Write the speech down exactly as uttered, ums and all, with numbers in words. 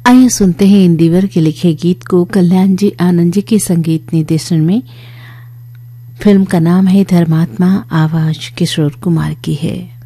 आइए सुनते हैं इंदिवर के लिखे गीत को कल्याण जी आनंद जी के संगीत निर्देशन में। फिल्म का नाम है धर्मात्मा, आवाज किशोर कुमार की है।